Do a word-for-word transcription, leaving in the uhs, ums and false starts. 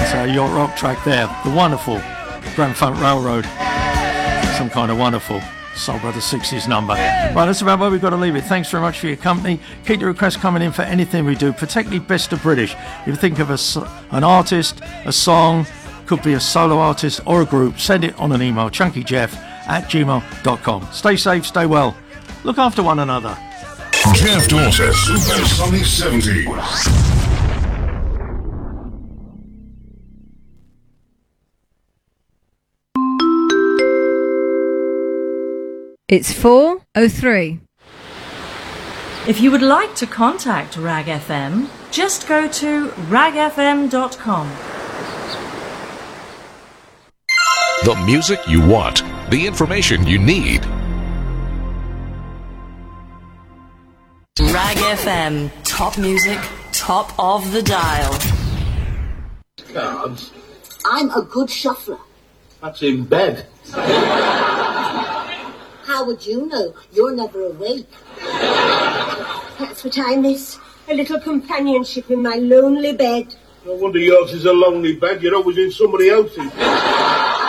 That's our yacht rock track there. The wonderful Grand Funk Railroad. Some kind of wonderful Soul Brother sixties number. Right, that's about where we've got to leave it. Thanks very much for your company. Keep the requests coming in for anything we do, particularly Best of British. If you think of a, an artist, a song, could be a solo artist or a group, send it on an email, chunkyjeff at gmail dot com. Stay safe, stay well. Look after one another. Jeff Dawson, Super Sonic seventies. It's four oh three. If you would like to contact Rag F M, just go to rag f m dot com. The music you want, the information you need. Rag F M, top music, top of the dial. Cards? I'm a good shuffler. That's in bed. How would you know? You're never awake. That's what I miss. A little companionship in my lonely bed. No wonder yours is a lonely bed. You're always in somebody else's.